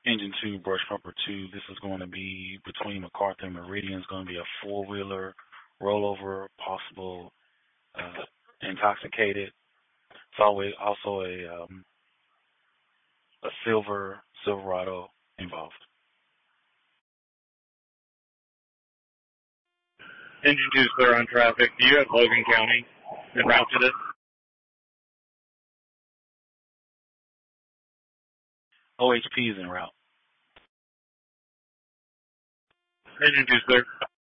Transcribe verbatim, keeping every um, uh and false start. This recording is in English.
Engine two, brush pumper two. This is going to be between MacArthur and Meridian. It's going to be a four-wheeler rollover, possible uh, intoxicated. It's always also a um, a silver Silverado involved. Engine two is clear on traffic. Do you have Logan County en route to this? O H P is en route. Engine two is clear.